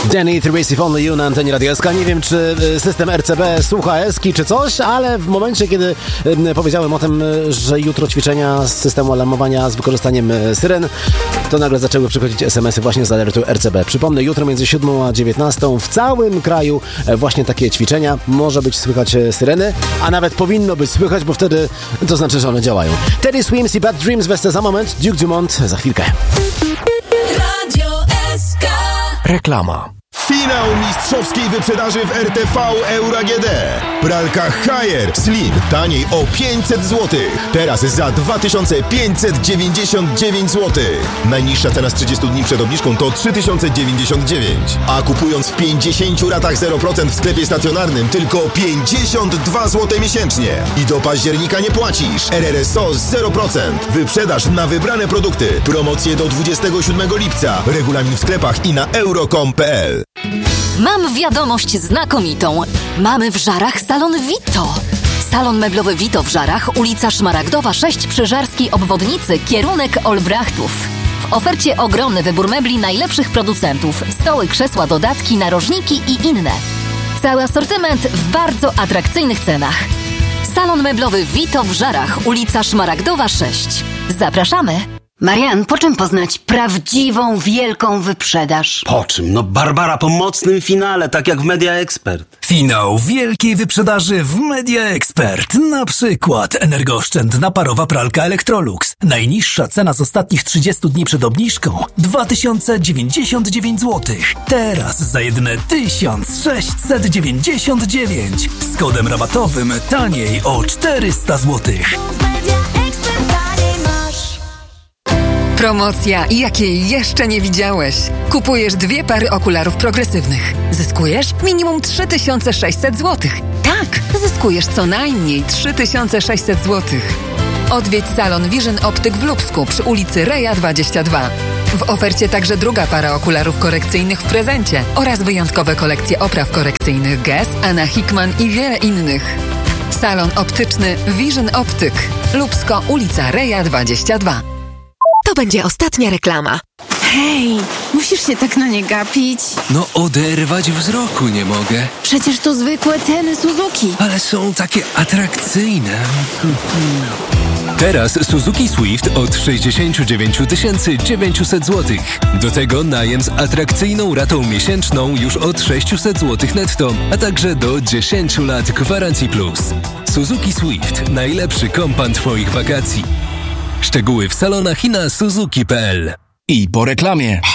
Danny If Only You na antenie Radia SK. Nie wiem, czy system RCB słucha Eski czy coś, ale w momencie, kiedy powiedziałem o tym, że jutro ćwiczenia z systemu alarmowania z wykorzystaniem syren, to nagle zaczęły przychodzić SMS-y właśnie z alertu RCB. Przypomnę, jutro między 7 a 19 w całym kraju właśnie takie ćwiczenia. Może być słychać syreny, a nawet powinno być słychać, bo wtedy to znaczy, że one działają. Teddy Swims i Bad Dreams weste za moment. Duke Dumont za chwilkę. Radio SK. Reklama. Finał mistrzowskiej wyprzedaży w RTV Euro AGD. Pralka Haier Slim taniej o 500 zł. Teraz za 2599 zł. Najniższa cena z 30 dni przed obniżką to 3099. A kupując w 50 ratach 0% w sklepie stacjonarnym tylko 52 zł miesięcznie. I do października nie płacisz. RRSO 0%. Wyprzedaż na wybrane produkty. Promocje do 27 lipca. Regulamin w sklepach i na euro.com.pl. Mam wiadomość znakomitą. Mamy w Żarach salon Vito. Salon meblowy Vito w Żarach, ulica Szmaragdowa 6 przy Żarskiej Obwodnicy, kierunek Olbrachtów. W ofercie ogromny wybór mebli najlepszych producentów. Stoły, krzesła, dodatki, narożniki i inne. Cały asortyment w bardzo atrakcyjnych cenach. Salon meblowy Vito w Żarach, ulica Szmaragdowa 6. Zapraszamy! Marian, po czym poznać prawdziwą, wielką wyprzedaż? Po czym? No Barbara, po mocnym finale, tak jak w Media Expert. Finał wielkiej wyprzedaży w Media Expert. Na przykład energooszczędna parowa pralka Electrolux. Najniższa cena z ostatnich 30 dni przed obniżką 2099 zł. Teraz za jedyne 1699. Z kodem rabatowym taniej o 400 zł. Promocja, jakiej jeszcze nie widziałeś. Kupujesz 2 pary okularów progresywnych. Zyskujesz minimum 3600 zł. Tak, zyskujesz co najmniej 3600 zł. Odwiedź salon Vision Optyk w Lubsku przy ulicy Reja 22. W ofercie także druga para okularów korekcyjnych w prezencie oraz wyjątkowe kolekcje opraw korekcyjnych Guess, Anna Hickman i wiele innych. Salon optyczny Vision Optyk. Lubsko, ulica Reja 22. To będzie ostatnia reklama. Hej, musisz się tak na nie gapić. No oderwać wzroku nie mogę. Przecież to zwykłe ceny Suzuki. Ale są takie atrakcyjne. Teraz Suzuki Swift od 69 900 zł. Do tego najem z atrakcyjną ratą miesięczną już od 600 zł netto, a także do 10 lat gwarancji plus. Suzuki Swift. Najlepszy kompan Twoich wakacji. Szczegóły w salonach i na suzuki.pl. I po reklamie.